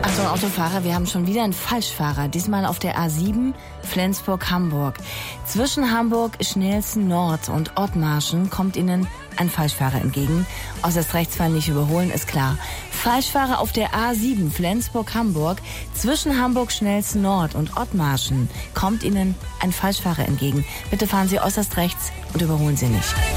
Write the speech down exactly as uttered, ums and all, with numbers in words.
Achtung, Autofahrer, wir haben schon wieder einen Falschfahrer. Diesmal auf der A sieben Flensburg-Hamburg. Zwischen Hamburg-Schnelsen Nord und Ottmarschen kommt Ihnen ein Falschfahrer entgegen. Äußerst rechtsfahren nicht überholen, ist klar. Falschfahrer auf der A sieben Flensburg-Hamburg. Zwischen Hamburg-Schnelsen Nord und Ottmarschen kommt Ihnen ein Falschfahrer entgegen. Bitte fahren Sie äußerst rechts und überholen Sie nicht.